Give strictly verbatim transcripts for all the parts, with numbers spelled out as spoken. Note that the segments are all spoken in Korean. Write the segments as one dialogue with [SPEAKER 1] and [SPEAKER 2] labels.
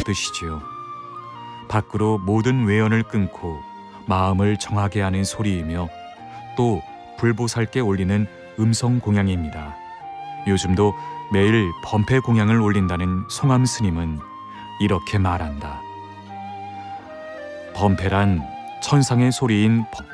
[SPEAKER 1] 뜻이지요. 밖으로 모든 외연을 끊고 마음을 정하게 하는 소리이며 또 불보살께 올리는 음성 공양입니다. 요즘도 매일 범패 공양을 올린다는 송암 스님은 이렇게 말한다. 범패란 천상의 소리인 범.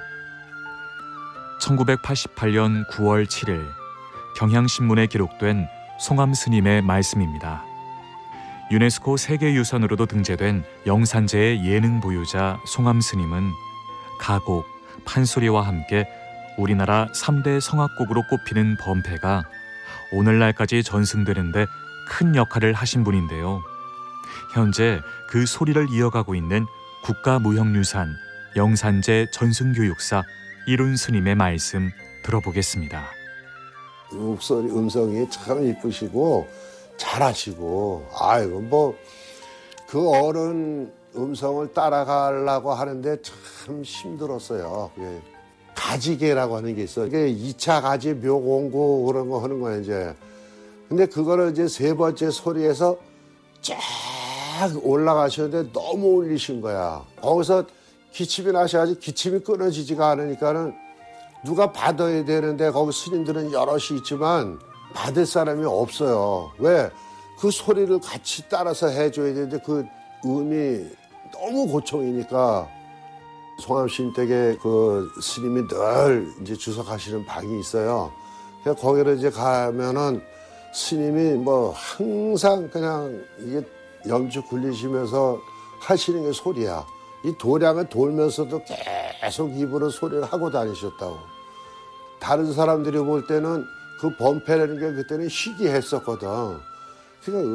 [SPEAKER 1] 천구백팔십팔 년 구월 칠일 경향신문에 기록된 송암 스님의 말씀입니다. 유네스코 세계유산으로도 등재된 영산제의 예능 보유자 송암 스님은 가곡, 판소리와 함께 우리나라 삼 대 성악곡으로 꼽히는 범패가 오늘날까지 전승되는데 큰 역할을 하신 분인데요. 현재 그 소리를 이어가고 있는 국가무형유산 영산제 전승교육사 이룬 스님의 말씀 들어보겠습니다.
[SPEAKER 2] 목소리 음성이 참 이쁘시고 잘하시고, 아이고 뭐 그 어른 음성을 따라가려고 하는데 참 힘들었어요. 그게 가지개라고 하는 게 있어. 이게 이 차 가지 묘공고 그런 거 하는 거야 이제. 근데 그거를 이제 세 번째 소리에서 쫙 올라가셨는데 너무 올리신 거야. 거기서 기침이 나셔가지고 기침이 끊어지지가 않으니까는 누가 받아야 되는데 거기 스님들은 여럿이 있지만 받을 사람이 없어요. 왜? 그 소리를 같이 따라서 해줘야 되는데 그 음이 너무 고청이니까. 송암 스님 댁에 그 스님이 늘 이제 주석하시는 방이 있어요. 그래서 거기를 이제 가면은 스님이 뭐 항상 그냥 이게 염주 굴리시면서 하시는 게 소리야. 이 도량을 돌면서도 계속 입으로 소리를 하고 다니셨다고. 다른 사람들이 볼 때는 그 범패라는 게 그때는 희귀했었거든. 그러니까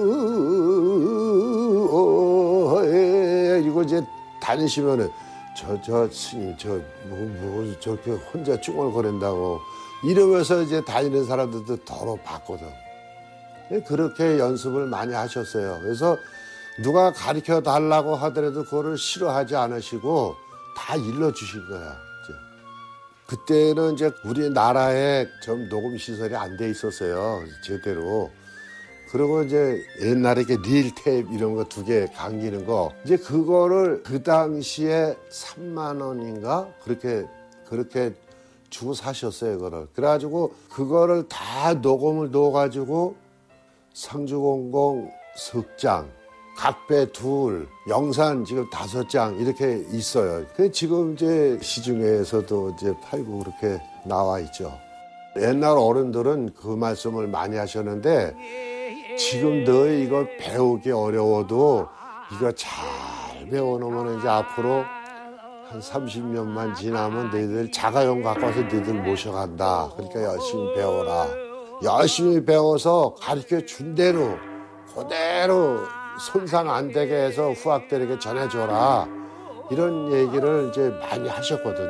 [SPEAKER 2] 이거 이제 다니시면은 저, 저 스님 저 뭐 뭐 저렇게 혼자 쭝얼거린다고 이러면서 이제 다니는 사람들도 더러 봤거든. 그렇게 연습을 많이 하셨어요. 그래서 누가 가르쳐 달라고 하더라도 그거를 싫어하지 않으시고 다 일러주신 거야. 이제. 그때는 이제 우리나라에 좀 녹음 시설이 안 돼 있었어요. 제대로. 그리고 이제 옛날에 이렇게 릴 테이프 이런 거 두 개 감기는 거 이제 그거를 그 당시에 삼만 원인가 그렇게 그렇게 주고 사셨어요. 그거를. 그래가지고 그거를 다 녹음을 넣어가지고 상주공공 석 장, 각배 둘, 영산 지금 다섯 장 이렇게 있어요. 그 지금 이제 시중에서도 이제 팔고 그렇게 나와 있죠. 옛날 어른들은 그 말씀을 많이 하셨는데 지금 너 이거 배우기 어려워도 이거 잘 배워놓으면 이제 앞으로 한 삼십 년만 지나면 너희들 자가용 갖고 와서 너희들 모셔간다. 그러니까 열심히 배워라. 열심히 배워서 가르쳐 준 대로 그대로 손상 안 되게 해서 후학들에게 전해줘라. 이런 얘기를 이제 많이 하셨거든요.